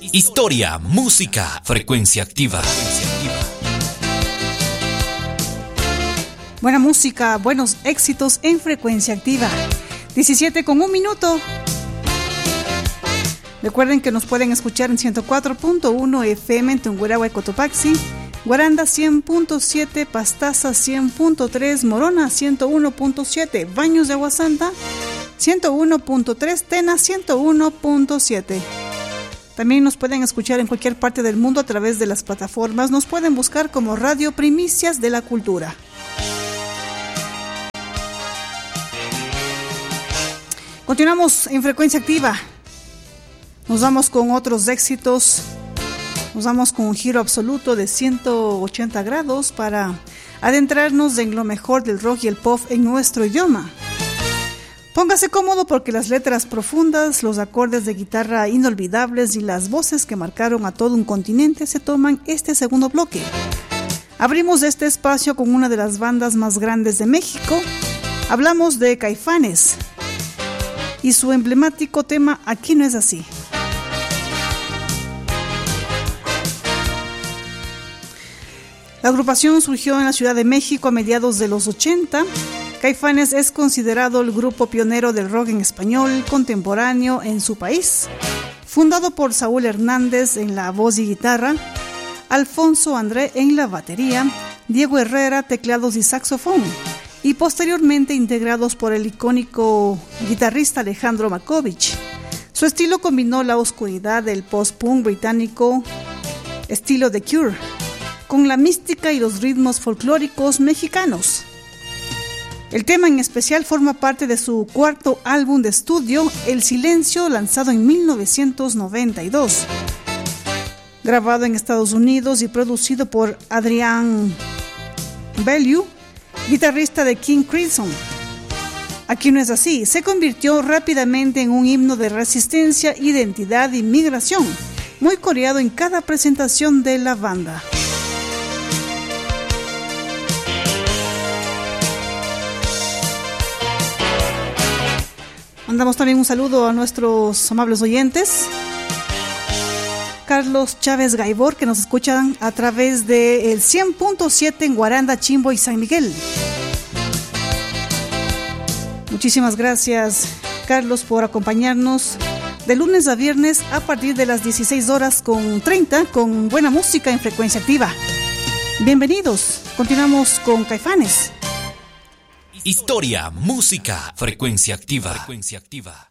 Historia, música, frecuencia activa. Buena música, buenos éxitos en frecuencia activa. 17:01. Recuerden que nos pueden escuchar en 104.1 FM en Tungurahua y Cotopaxi, Guaranda 100.7, Pastaza 100.3, Morona 101.7, Baños de Agua Santa 101.3, Tena 101.7. También nos pueden escuchar en cualquier parte del mundo a través de las plataformas. Nos pueden buscar como Radio Primicias de la Cultura. Continuamos en frecuencia activa. Nos vamos con otros éxitos. Nos vamos con un giro absoluto de 180 grados para adentrarnos en lo mejor del rock y el pop en nuestro idioma. Póngase cómodo porque las letras profundas, los acordes de guitarra inolvidables y las voces que marcaron a todo un continente se toman este segundo bloque. Abrimos este espacio con una de las bandas más grandes de México. Hablamos de Caifanes y su emblemático tema Aquí no es así. La agrupación surgió en la Ciudad de México a mediados de los 80. Caifanes es considerado el grupo pionero del rock en español contemporáneo en su país. Fundado por Saúl Hernández en la voz y guitarra, Alfonso André en la batería, Diego Herrera teclados y saxofón, y posteriormente integrados por el icónico guitarrista Alejandro Markovich. Su estilo combinó la oscuridad del post-punk británico, estilo The Cure, con la mística y los ritmos folclóricos mexicanos. El tema en especial forma parte de su cuarto álbum de estudio, El Silencio, lanzado en 1992. Grabado en Estados Unidos y producido por Adrian Bellew, guitarrista de King Crimson. Aquí no es así. Se convirtió rápidamente en un himno de resistencia, identidad y migración, muy coreado en cada presentación de la banda. Mandamos también un saludo a nuestros amables oyentes. Carlos Chávez Gaibor, que nos escuchan a través del 100.7 en Guaranda, Chimbo y San Miguel. Muchísimas gracias, Carlos, por acompañarnos de lunes a viernes a partir de las 16:30 con buena música en frecuencia activa. Bienvenidos. Continuamos con Caifanes. Historia, música, frecuencia activa.